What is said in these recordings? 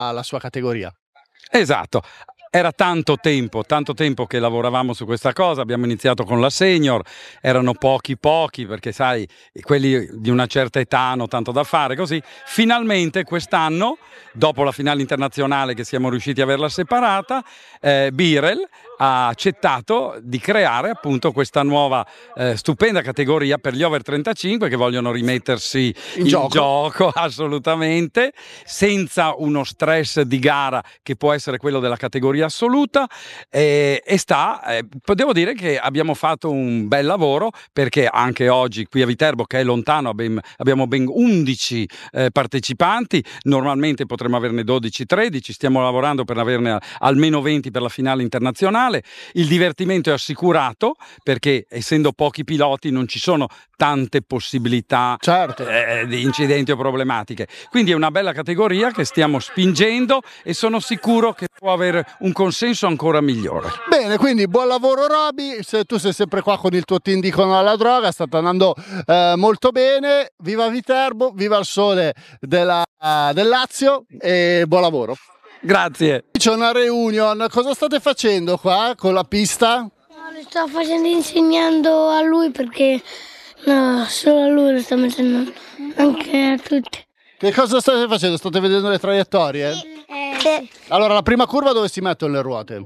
la sua categoria. Esatto. Era tanto tempo che lavoravamo su questa cosa. Abbiamo iniziato con la senior, erano pochi perché sai, quelli di una certa età hanno tanto da fare, così. Finalmente quest'anno, dopo la finale internazionale che siamo riusciti a averla separata, Birel ha accettato di creare appunto questa nuova stupenda categoria per gli over 35 che vogliono rimettersi in gioco assolutamente, senza uno stress di gara che può essere quello della categoria assoluta, devo dire che abbiamo fatto un bel lavoro, perché anche oggi qui a Viterbo, che è lontano, abbiamo ben 11 partecipanti, normalmente potremmo averne 12-13, stiamo lavorando per averne almeno 20 per la finale internazionale. Il divertimento è assicurato, perché essendo pochi piloti non ci sono tante possibilità di incidenti o problematiche, quindi è una bella categoria che stiamo spingendo e sono sicuro che può avere un consenso ancora migliore. Bene, quindi buon lavoro Roby, tu sei sempre qua con il tuo team Dicono alla droga, sta andando molto bene, viva Viterbo, viva il sole del Lazio e buon lavoro. Grazie. C'è una reunion, cosa state facendo qua con la pista? No, lo sto facendo insegnando a lui, perché no, solo a lui lo sto mettendo, anche a tutti. Che cosa state facendo? State vedendo le traiettorie? Sì. Allora, la prima curva dove si mettono le ruote?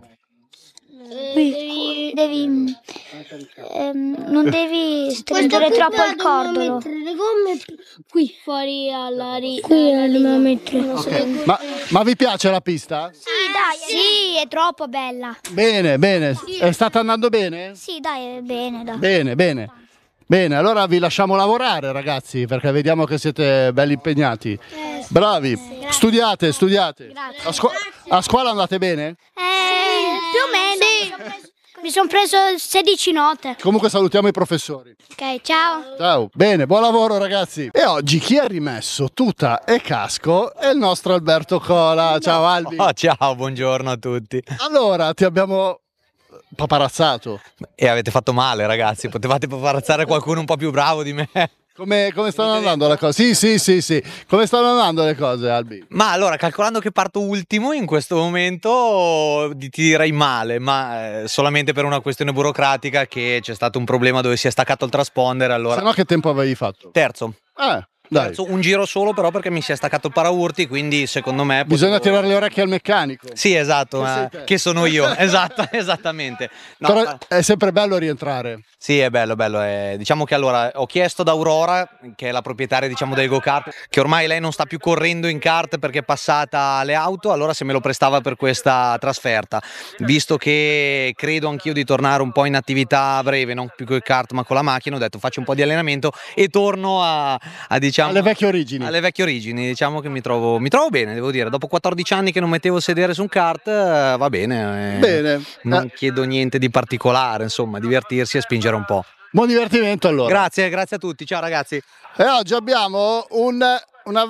Non devi stringere troppo il cordolo. Le gomme qui fuori all'aria. Qui dobbiamo mettere. Ma vi piace la pista? Sì, dai. Sì, è troppo bella. Bene, bene. È stata andando bene? Sì, dai, è bene. Dai. Bene, bene. Bene, allora vi lasciamo lavorare ragazzi, perché vediamo che siete belli impegnati. Bravi, studiate. A scuola andate bene? Più o meno. Sì. Mi sono preso 16 note. Comunque salutiamo i professori. Ok, ciao. Ciao. Bene, buon lavoro ragazzi. E oggi chi ha rimesso tuta e casco è il nostro Alberto Cola. Ciao Albi. Oh, ciao, buongiorno a tutti. Allora, ti abbiamo paparazzato. E avete fatto male ragazzi, potevate paparazzare qualcuno un po' più bravo di me. Come stanno andando le cose? Sì. Come stanno andando le cose, Albi? Ma allora, calcolando che parto ultimo in questo momento, ti direi male, ma solamente per una questione burocratica, che c'è stato un problema dove si è staccato il transponder. Allora... Se no, che tempo avevi fatto? Terzo. Dai. Un giro solo però, perché mi si è staccato il paraurti, quindi secondo me bisogna tirare le orecchie al meccanico. Sì, esatto, che sono io. Esatto, esattamente. No, però è sempre bello rientrare. Sì, è bello. Diciamo che allora ho chiesto ad Aurora, che è la proprietaria, diciamo, del go-kart, che ormai lei non sta più correndo in kart perché è passata alle auto, allora se me lo prestava per questa trasferta, visto che credo anch'io di tornare un po' in attività a breve, non più con il kart ma con la macchina, ho detto faccio un po' di allenamento e torno a diciamo, alle vecchie origini. Alle vecchie origini, diciamo che mi trovo bene, devo dire. Dopo 14 anni che non mettevo sedere su un kart, va bene. Bene. Non chiedo niente di particolare, insomma, divertirsi e spingere un po'. Buon divertimento allora. Grazie a tutti, ciao ragazzi. E oggi abbiamo una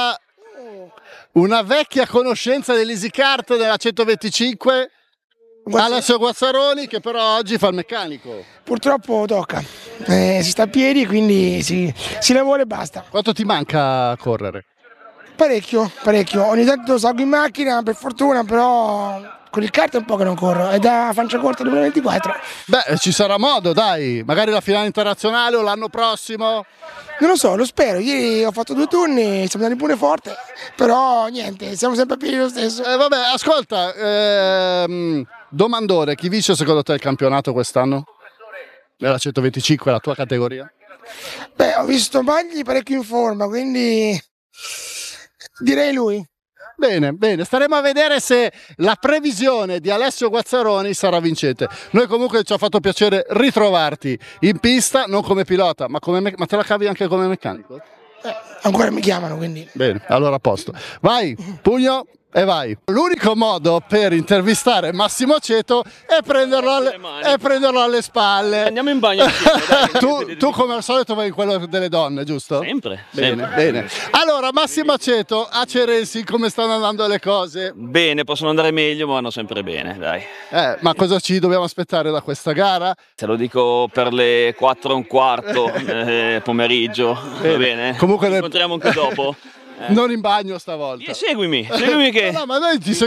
vecchia conoscenza dell'EasyKart della 125, Alessio Guazzaroni, che però oggi fa il meccanico. Purtroppo tocca, si sta a piedi, quindi si lavora e basta. Quanto ti manca a correre? Parecchio, ogni tanto salgo in macchina per fortuna, però con il kart è un po' che non corro, è da Franciacorta 2024. Beh, ci sarà modo, dai, magari la finale internazionale o l'anno prossimo. Non lo so, lo spero. Ieri ho fatto 2 turni, siamo andati pure forte, però niente, siamo sempre a piedi lo stesso. Vabbè, ascolta, domandone, chi vince secondo te il campionato quest'anno? Nella 125, la tua categoria? Beh, ho visto Magli parecchio in forma, quindi direi lui. Bene, staremo a vedere se la previsione di Alessio Guazzaroni sarà vincente. Noi comunque ci ha fatto piacere ritrovarti in pista, non come pilota, ma te la cavi anche come meccanico? Ancora mi chiamano, quindi. Bene, allora a posto. Vai, pugno e vai. L'unico modo per intervistare Massimo Aceto è prenderlo alle spalle. Andiamo in bagno insieme, tu come al solito vai in quello delle donne, giusto? Sempre. Bene. Allora Massimo Aceto, a Ceresi come stanno andando le cose? Bene, possono andare meglio, ma vanno sempre bene, dai. Ma cosa ci dobbiamo aspettare da questa gara? Te lo dico per le 4:15 pomeriggio, va bene? Comunque ci incontriamo anche dopo. Non in bagno stavolta. Seguimi che... No, ma noi ti